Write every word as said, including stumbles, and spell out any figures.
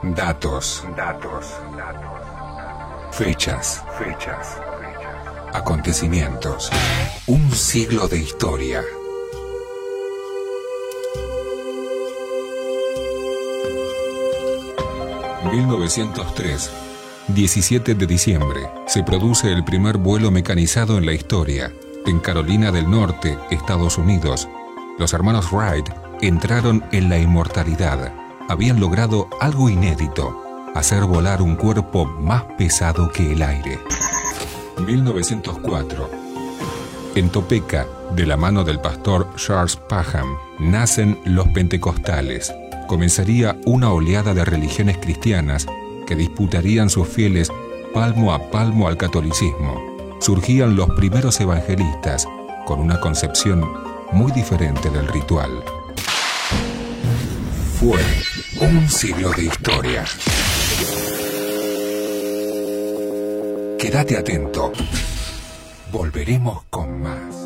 Datos. Datos. Fechas. Fechas. Acontecimientos. Un siglo de historia. mil novecientos tres. diecisiete de diciembre. Se produce el primer vuelo mecanizado en la historia. En Carolina del Norte, Estados Unidos. Los hermanos Wright entraron en la inmortalidad. Habían logrado algo inédito: hacer volar un cuerpo más pesado que el aire. mil novecientos cuatro. En Topeka, de la mano del pastor Charles Parham, nacen los pentecostales. Comenzaría una oleada de religiones cristianas que disputarían sus fieles palmo a palmo al catolicismo. Surgían los primeros evangelistas con una concepción muy diferente del ritual. Fue un siglo de historia. Quédate atento. Volveremos con más.